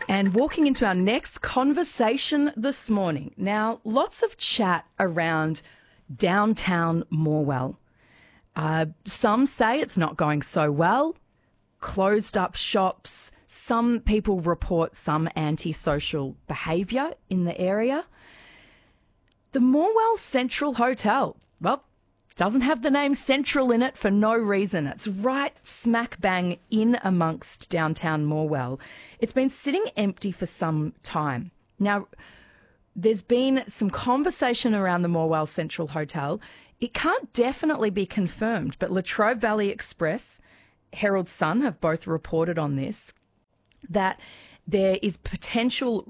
And walking into our next conversation this morning. Now, lots of chat around downtown Morwell. Some say it's not going so well. Closed up shops. Some people report some antisocial behaviour in the area. The Morwell Central Hotel, well, doesn't have the name Central in it for no reason. It's right smack bang in amongst downtown Morwell. It's been sitting empty for some time. Now, there's been some conversation around the Morwell Central Hotel. It can't definitely be confirmed, but Latrobe Valley Express, Herald Sun have both reported on this, that there is potential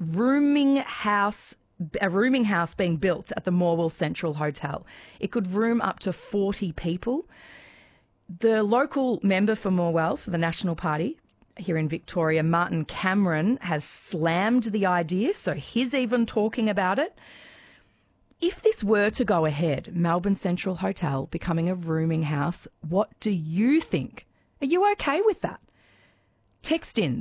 a rooming house being built at the Morwell Central Hotel. It could room up to 40 people. The local member for Morwell for the National Party here in Victoria, Martin Cameron, has slammed the idea, so he's even talking about it. If this were to go ahead, Melbourne Central Hotel becoming a rooming house, what do you think? Are you okay with that? Text in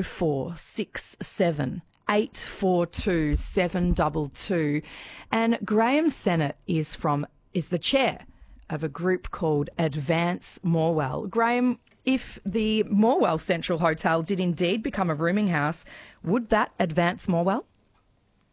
0467 842 722. And Graham Sennett is the chair of a group called Advance Morwell. Graham, if the Morwell Central Hotel did indeed become a rooming house, would that advance Morwell?